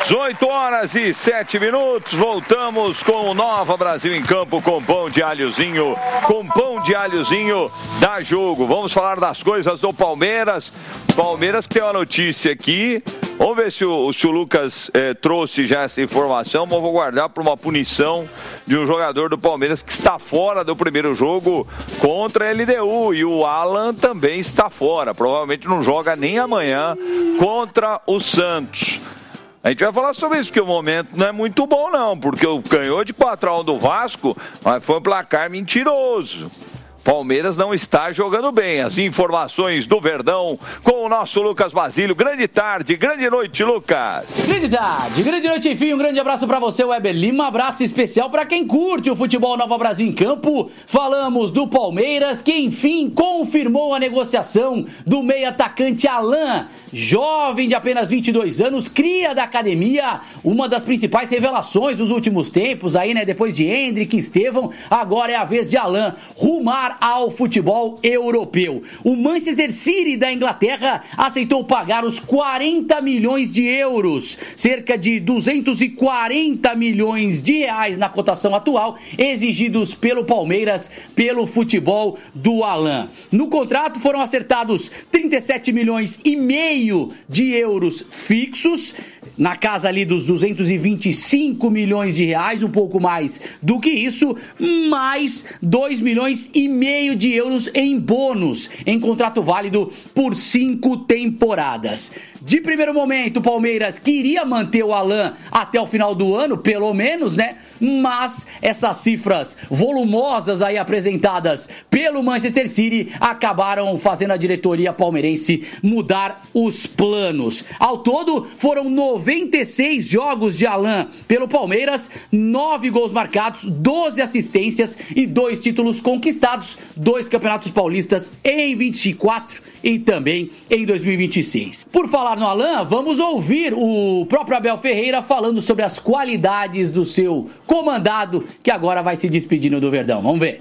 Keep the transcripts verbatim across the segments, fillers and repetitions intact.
dezoito horas e sete minutos, voltamos com o Nova Brasil em Campo com pão de alhozinho, com pão de alhozinho dá jogo. Vamos falar das coisas do Palmeiras. Palmeiras que tem uma notícia aqui, vamos ver se o, se o Lucas eh, trouxe já essa informação, mas vou guardar para uma punição de um jogador do Palmeiras que está fora do primeiro jogo contra a L D U, e o Alan também está fora, provavelmente não joga nem amanhã contra o Santos. A gente vai falar sobre isso, porque o momento não é muito bom não, porque ganhou de quatro a um do Vasco, mas foi um placar mentiroso. Palmeiras não está jogando bem. As informações do Verdão com o nosso Lucas Basílio. Grande tarde, grande noite, Lucas. Grande tarde, grande noite, enfim. Um grande abraço para você, Weber Lima. Um abraço especial para quem curte o futebol Nova Brasil em Campo. Falamos do Palmeiras, que enfim confirmou a negociação do meio atacante Alan, jovem de apenas vinte e dois anos, cria da academia, uma das principais revelações dos últimos tempos, aí, né? Depois de Hendrick, Estevão, agora é a vez de Alan rumar ao futebol europeu. O Manchester City da Inglaterra aceitou pagar os quarenta milhões de euros, cerca de duzentos e quarenta milhões de reais na cotação atual, exigidos pelo Palmeiras pelo futebol do Alan. No contrato foram acertados trinta e sete milhões e meio de euros fixos, na casa ali dos duzentos e vinte e cinco milhões de reais, um pouco mais do que isso, mais dois milhões e meio de euros em bônus, em contrato válido por cinco temporadas. De primeiro momento, o Palmeiras queria manter o Alan até o final do ano, pelo menos, né? Mas essas cifras volumosas aí apresentadas pelo Manchester City acabaram fazendo a diretoria palmeirense mudar os planos. Ao todo, foram noventa e seis jogos de Alan pelo Palmeiras, nove gols marcados, doze assistências e dois títulos conquistados, dois campeonatos paulistas em vinte e quatro e também em dois mil e vinte e seis. Por falar no Alan, vamos ouvir o próprio Abel Ferreira falando sobre as qualidades do seu comandado, que agora vai se despedindo do Verdão. Vamos ver.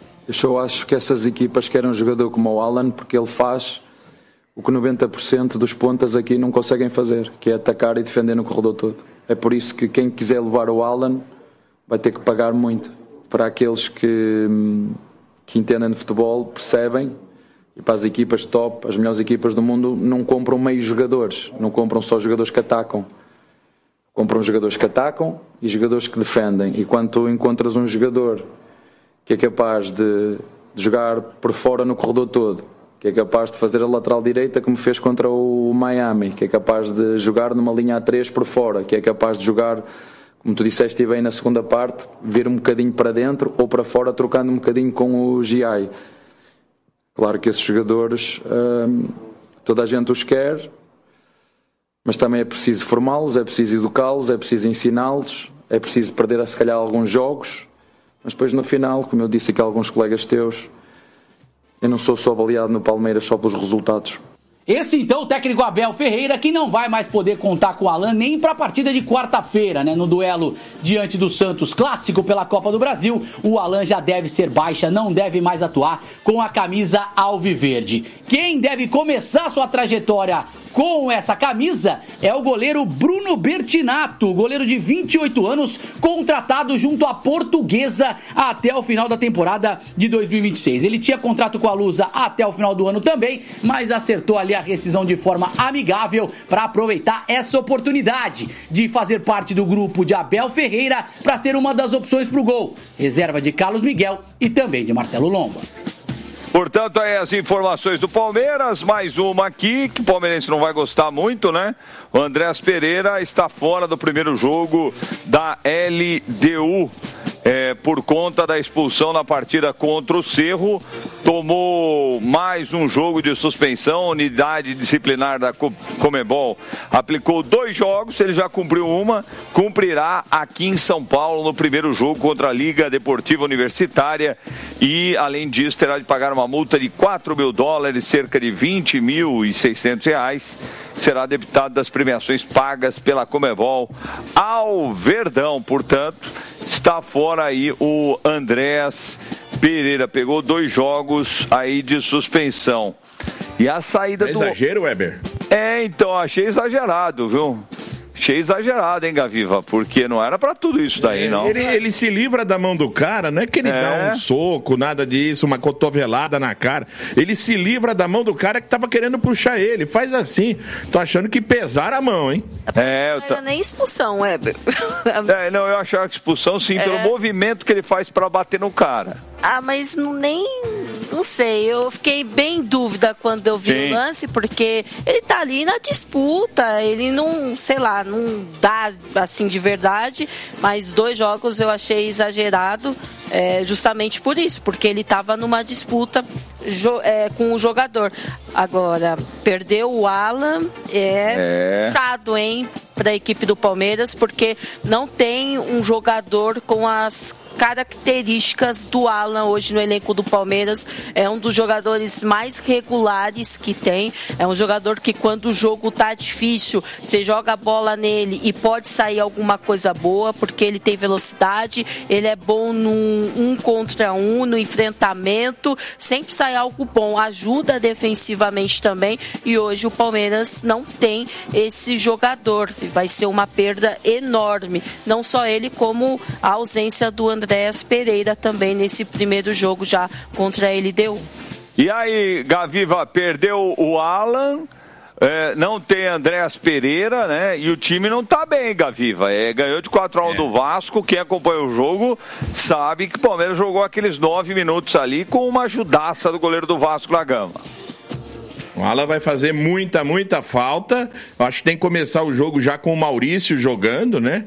Eu acho que essas equipas querem um jogador como o Alan, porque ele faz o que noventa por cento dos pontas aqui não conseguem fazer, que é atacar e defender no corredor todo. É por isso que quem quiser levar o Alan vai ter que pagar muito. Para aqueles que, que entendem de futebol, percebem, e para as equipas top, as melhores equipas do mundo, não compram meio jogadores, não compram só jogadores que atacam. Compram jogadores que atacam e jogadores que defendem. E quando tu encontras um jogador que é capaz de, de jogar por fora no corredor todo, que é capaz de fazer a lateral direita como fez contra o Miami, que é capaz de jogar numa linha a três por fora, que é capaz de jogar, como tu disseste bem na segunda parte, vir um bocadinho para dentro ou para fora, trocando um bocadinho com o G I. Claro que esses jogadores, hum, toda a gente os quer, mas também é preciso formá-los, é preciso educá-los, é preciso ensiná-los, é preciso perder se calhar alguns jogos, mas depois no final, como eu disse aqui a alguns colegas teus, eu não sou só avaliado no Palmeiras só pelos resultados. Esse então, o técnico Abel Ferreira, que não vai mais poder contar com o Alan nem para a partida de quarta-feira, né? No duelo diante do Santos, clássico pela Copa do Brasil, o Alan já deve ser baixa, não deve mais atuar com a camisa alviverde. Quem deve começar sua trajetória com essa camisa é o goleiro Bruno Bertinato, goleiro de vinte e oito anos, contratado junto à Portuguesa até o final da temporada de dois mil e vinte e seis. Ele tinha contrato com a Lusa até o final do ano também, mas acertou ali a rescisão de forma amigável para aproveitar essa oportunidade de fazer parte do grupo de Abel Ferreira para ser uma das opções para o gol. Reserva de Carlos Miguel e também de Marcelo Lomba. Portanto, aí as informações do Palmeiras, mais uma aqui, que o palmeirense não vai gostar muito, né? O Andrés Pereira está fora do primeiro jogo da L D U. É, por conta da expulsão na partida contra o Cerro, tomou mais um jogo de suspensão. A unidade disciplinar da Conmebol aplicou dois jogos, ele já cumpriu uma, cumprirá aqui em São Paulo no primeiro jogo contra a Liga Deportiva Universitária e, além disso, terá de pagar uma multa de quatro mil dólares, cerca de vinte mil e seiscentos reais, que será debitado das premiações pagas pela Conmebol ao Verdão. Portanto, está fora aí o Andrés Pereira, pegou dois jogos aí de suspensão. E a saída é do... exagero, Weber? É, então, achei exagerado, viu? achei exagerado, hein, Gaviva? Porque não era pra tudo isso daí, não. Ele, ele se livra da mão do cara, não é que ele é. dá um soco, nada disso, uma cotovelada na cara. Ele se livra da mão do cara que tava querendo puxar ele. Faz assim. Tô achando que pesaram a mão, hein? É, eu não era nem expulsão, Weber. É, não, eu achava que expulsão sim, é. pelo movimento que ele faz pra bater no cara. Ah, mas não, nem... Não sei, eu fiquei bem em dúvida quando eu vi sim. o lance, porque ele tá ali na disputa, ele não, sei lá, não dá assim de verdade, mas dois jogos eu achei exagerado, é, justamente por isso, porque ele tava numa disputa jo, é, com o jogador. Agora, perdeu o Alan, é, é. chato, hein, para a equipe do Palmeiras, porque não tem um jogador com as características do Alan hoje no elenco do Palmeiras. É um dos jogadores mais regulares que tem, é um jogador que quando o jogo tá difícil, você joga a bola nele e pode sair alguma coisa boa, porque ele tem velocidade, ele é bom no um contra um, no enfrentamento, sempre sai algo bom, ajuda defensivamente também, e hoje o Palmeiras não tem esse jogador, vai ser uma perda enorme, não só ele, como a ausência do André Andréas Pereira também nesse primeiro jogo já contra a L D U. E aí, Gaviva, perdeu o Alan, é, não tem Andréas Pereira, né? E o time não tá bem, Gaviva. É, ganhou de quatro a um é. do Vasco. Quem acompanha o jogo sabe que o Palmeiras jogou aqueles nove minutos ali com uma ajudaça do goleiro do Vasco da Gama. O Alan vai fazer muita, muita falta. Eu acho que tem que começar o jogo já com o Maurício jogando, né?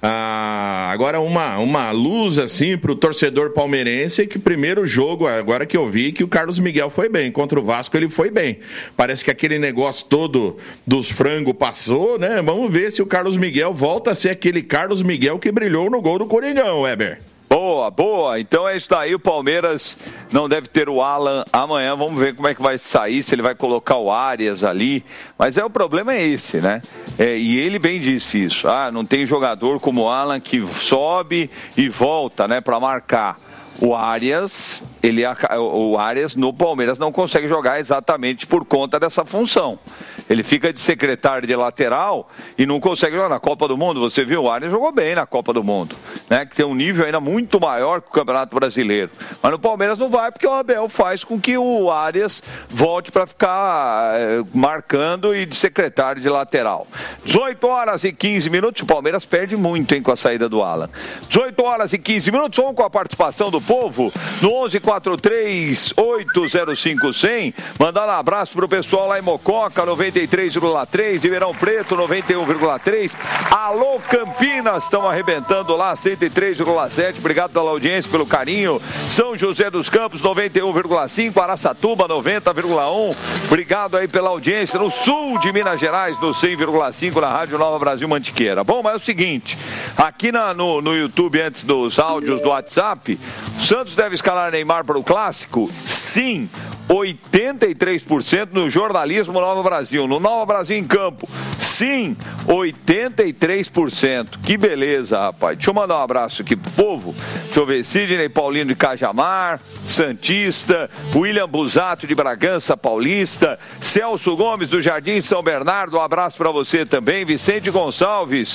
Ah, agora uma, uma luz assim pro torcedor palmeirense, que o primeiro jogo, agora que eu vi que o Carlos Miguel foi bem, contra o Vasco ele foi bem, parece que aquele negócio todo dos frangos passou, né? Vamos ver se o Carlos Miguel volta a ser aquele Carlos Miguel que brilhou no gol do Coringão, Weber. Boa, boa. Então é isso daí. O Palmeiras não deve ter o Alan amanhã. Vamos ver como é que vai sair, se ele vai colocar o Arias ali. Mas é o problema é esse, né? É, e ele bem disse isso. Ah, não tem jogador como o Alan que sobe e volta, né, para marcar. O Arias, ele, o Arias no Palmeiras não consegue jogar exatamente por conta dessa função. Ele fica de secretário de lateral e não consegue jogar na Copa do Mundo. Você viu, o Arias jogou bem na Copa do Mundo, né? Que tem um nível ainda muito maior que o Campeonato Brasileiro. Mas no Palmeiras não vai, porque o Abel faz com que o Arias volte para ficar eh, marcando e de secretário de lateral. dezoito horas e quinze minutos. O Palmeiras perde muito, hein, com a saída do Alan. dezoito horas e quinze minutos. Vamos com a participação do povo no onze quatro três oito zero cinco cem. Mandar um abraço pro pessoal lá em Mococa, noventa e três vírgula três, Ribeirão Preto, noventa e um vírgula três. Alô Campinas, estão arrebentando lá, cento e três vírgula sete. Obrigado pela audiência, pelo carinho. São José dos Campos, noventa e um vírgula cinco. Araçatuba, noventa vírgula um. Obrigado aí pela audiência. No sul de Minas Gerais, no cem vírgula cinco, na Rádio Nova Brasil Mantiqueira. Bom, mas é o seguinte, aqui na, no, no YouTube, antes dos áudios do WhatsApp, o Santos deve escalar Neymar para o Clássico? Sim, oitenta e três por cento no jornalismo Nova Brasil. No Nova Brasil em Campo, sim, oitenta e três por cento. Que beleza, rapaz. Deixa eu mandar um abraço aqui pro povo. Deixa eu ver, Sidney Paulino de Cajamar, Santista, William Busato de Bragança Paulista, Celso Gomes do Jardim São Bernardo, um abraço para você também. Vicente Gonçalves,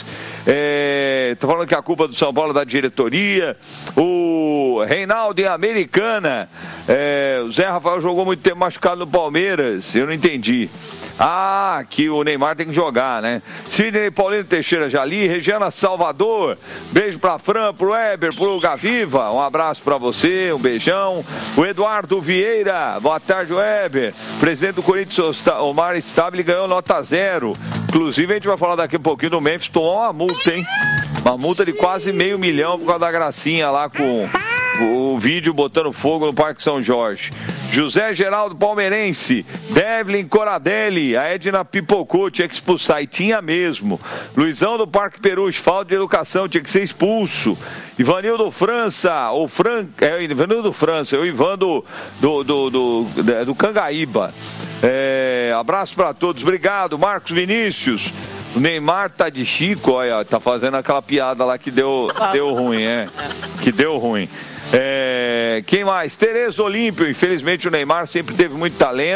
é, tô falando que a culpa do São Paulo é da diretoria. O Reinaldo em Americana, é, o Zé Rafael jogou muito tempo machucado no Palmeiras, eu não entendi. Ah, que o Neymar tem que jogar, né? Sidney Paulino Teixeira Jali, Regiana Salvador, beijo pra Fran, pro Weber, pro Gaviva, um abraço pra você, um beijão. O Eduardo Vieira, boa tarde, Weber. Presidente do Corinthians, Omar Stabile, ganhou nota zero. Inclusive, a gente vai falar daqui a pouquinho do Memphis, tomou uma multa, hein? Uma multa de quase meio milhão por causa da gracinha lá com o vídeo botando fogo no Parque São Jorge. José Geraldo Palmeirense, Devlin Coradelli, a Edna pipocou, tinha que expulsar, e tinha mesmo. Luizão do Parque Perus, falta de educação, tinha que ser expulso. Ivanildo França, ou Fran, é, Ivanildo França, o Ivan do, do, do, do, do Cangaíba. É, abraço para todos, obrigado. Marcos Vinícius, o Neymar tá de Chico, olha, tá fazendo aquela piada lá que deu, deu ruim, é, que deu ruim. É, quem mais? Tereza Olímpio, infelizmente o Neymar sempre teve muito talento.